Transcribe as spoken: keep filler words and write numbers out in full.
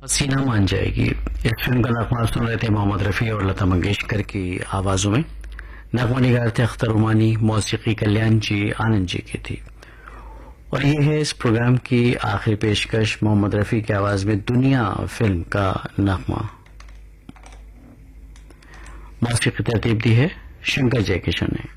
हसीना मान जाएगी। इस फिल्म का नगमा सुन रहे थे मोहम्मद रफ़ी और लता मंगेशकर की आवाजों में। नगमा निगार थे अख्तर उमानी, मौसीकी कल्याण जी आनंद जी की थी। और ये है इस प्रोग्राम की आखिरी पेशकश, मोहम्मद रफ़ी की आवाज में दुनिया फिल्म का नगमा। मौसीकी तरतीब दी है शंकर जयकिशन ने।